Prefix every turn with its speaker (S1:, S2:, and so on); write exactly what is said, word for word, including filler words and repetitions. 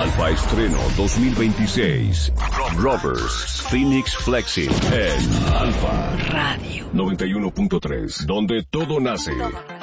S1: Alfa Estreno dos mil veintiséis. Rovers, Phoenix Flexing en Alfa Radio noventa y uno punto tres, donde todo nace.